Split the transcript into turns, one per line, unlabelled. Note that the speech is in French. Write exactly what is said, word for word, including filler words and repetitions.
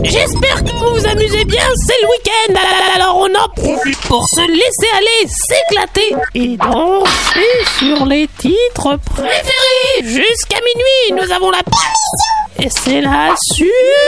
J'espère que vous vous amusez bien, c'est le week-end. Alors on en profite pour se laisser aller, s'éclater et danser sur les titres préférés. Jusqu'à minuit, nous avons la... Et c'est la suite.